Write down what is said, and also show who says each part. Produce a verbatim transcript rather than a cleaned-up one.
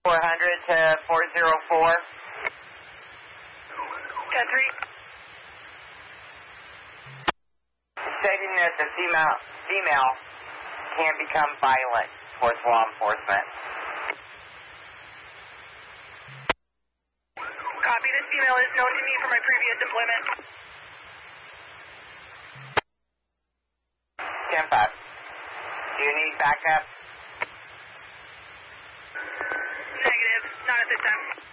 Speaker 1: four hundred to four oh four.
Speaker 2: ten three.
Speaker 1: Stating that the female, female can become violent towards law enforcement.
Speaker 2: Copy. This female is known to me from my previous employment.
Speaker 1: ten five. Do you need backup?
Speaker 2: Negative. Not at this time.